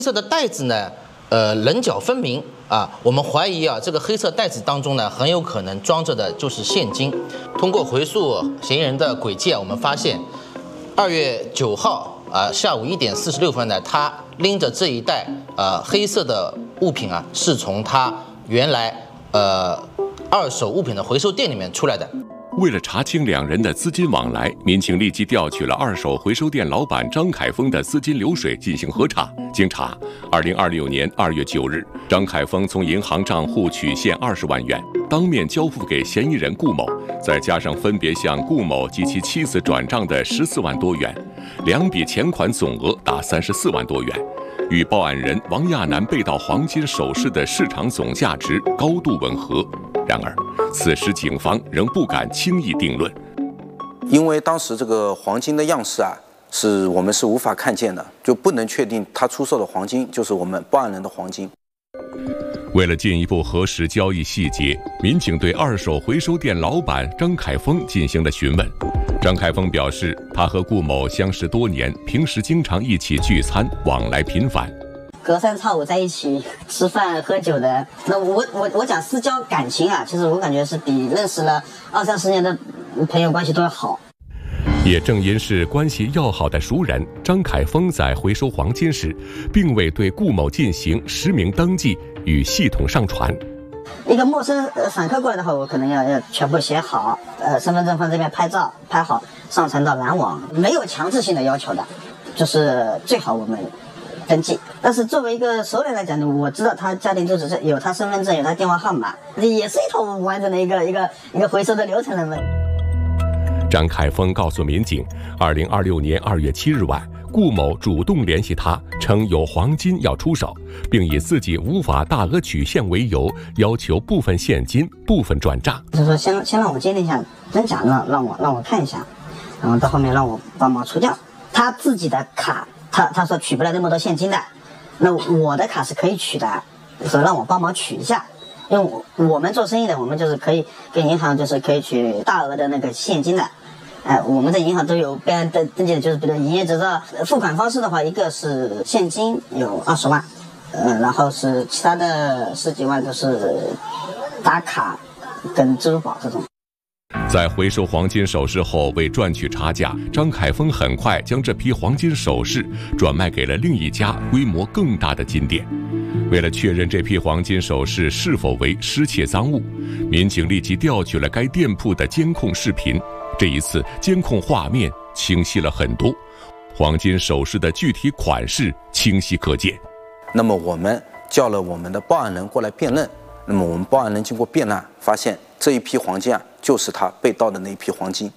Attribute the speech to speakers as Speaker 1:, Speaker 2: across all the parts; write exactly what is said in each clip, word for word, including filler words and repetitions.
Speaker 1: 色的袋子呢，呃，棱角分明啊，我们怀疑啊，这个黑色袋子当中呢，很有可能装着的就是现金。通过回溯嫌疑人的轨迹啊，我们发现，二月九号啊下午一点四十六分呢，他拎着这一袋呃黑色的物品啊，是从他原来呃二手物品的回收店里面出来的。
Speaker 2: 为了查清两人的资金往来，民警立即调取了二手回收店老板张凯峰的资金流水进行核查。经查，二零二六年二月九日，张凯峰从银行账户取现二十万元，当面交付给嫌疑人顾某，再加上分别向顾某及其妻子转账的十四万多元，两笔钱款总额达三十四万多元，与报案人王亚楠被盗黄金首饰的市场总价值高度吻合。然而， 此时，警方仍不敢轻易定论，
Speaker 3: 因为当时这个黄金的样式啊，是我们是无法看见的，就不能确定他出售的黄金就是我们报案人的黄金。
Speaker 2: 为了进一步核实交易细节，民警对二手回收店老板张凯峰进行了询问。张凯峰表示，他和顾某相识多年，平时经常一起聚餐，往来频繁。
Speaker 4: 隔三差五在一起吃饭喝酒的，那我我我讲私交感情啊，其实我感觉是比认识了二三十年的朋友关系都要好。
Speaker 2: 也正因是关系要好的熟人，张凯峰在回收黄金时，并未对顾某进行实名登记与系统上传。
Speaker 4: 一个陌生散客过来的话，我可能要要全部写好，呃，身份证放这边拍照拍好，上传到蓝网，没有强制性的要求的，就是最好我们 登记，但是作为一个熟人来讲呢，我知道他家庭住址是有他身份证，有他电话号码，也是一套完整的一个一个一个回收的流程了嘛。
Speaker 2: 张凯峰告诉民警，二零二六年二月七日晚，顾某主动联系他，称有黄金要出手，并以自己无法大额取现为由，要求部分现金、部分转账。
Speaker 4: 就是说先先让我鉴定一下真假，让让我让我看一下，然后到后面让我帮忙出掉他自己的卡。 他他说取不了那么多现金的，那我的卡是可以取的，说让我帮忙取一下，因为我我们做生意的，我们就是可以跟银行就是可以取大额的那个现金的，哎、呃，我们在银行都有备案登登记的，就是比如营业执照，付款方式的话，一个是现金有二十万，呃，然后是其他的十几万都是打卡跟支付宝这种。
Speaker 2: 在回收黄金首饰后，为赚取差价，张凯峰很快将这批黄金首饰转卖给了另一家规模更大的金店。为了确认这批黄金首饰是否为失窃赃物，民警立即调取了该店铺的监控视频。这一次，监控画面清晰了很多，黄金首饰的具体款式清晰可见。
Speaker 3: 那么我们叫了我们的报案人过来辨认。那么我们报案人经过辨认，发现这一批黄金啊，就是他被盗的那一批黄金。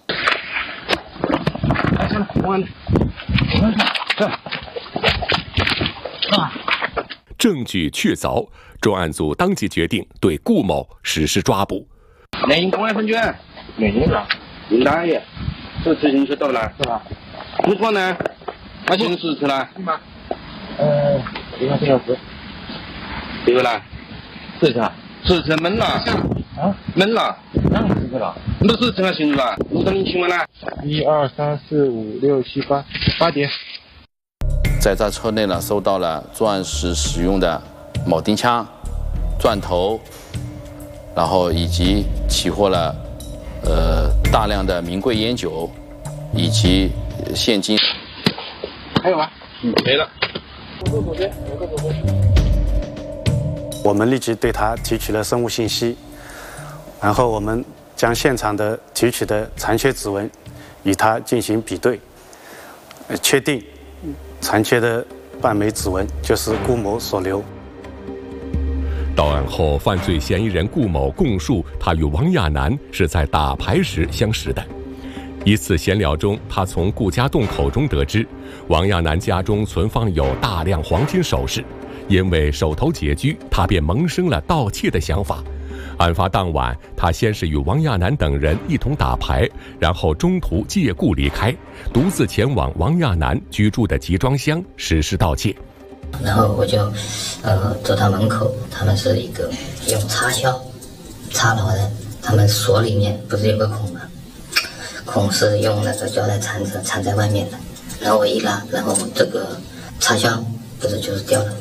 Speaker 2: 证据确凿，专案组当即决定对顾某实施抓捕。
Speaker 5: 南京公安分局，南京的，云大爷，这次进去到了是吧？如果呢？那进试吃了？吗？呃，一个多小时。对不啦？试吃，试吃闷了。啊，闷了。哪个试吃了？没试吃了，行是吧？五等你请问了？
Speaker 6: 一二三四五六七八，八点。
Speaker 3: 在这车内呢，搜到了作案时使用的铆钉枪、钻头，然后以及起获了呃大量的名贵烟酒以及现金。
Speaker 5: 还有吗？嗯，没了。
Speaker 6: 我左边，我左边。
Speaker 7: 我们立即对他提取了生物信息，然后我们将现场的提取的残缺指纹与他进行比对，呃，确定残缺的半枚指纹就是顾某所留。
Speaker 2: 到案后，犯罪嫌疑人顾某供述，他与王亚楠是在打牌时相识的。一次闲聊中，他从顾家洞口中得知，王亚楠家中存放有大量黄金首饰。因为手头拮据，他便萌生了盗窃的想法。案发当晚，他先是与王亚楠等人一同打牌，然后中途借故离开，独自前往王亚楠居住的集装箱实施盗窃。
Speaker 4: 然后我就呃走到门口，他们是一个用插销插了我的，他们锁里面不是有个孔吗？孔是用那个胶带缠着缠在外面的，然后我一拉，然后这个插销不是就是掉了。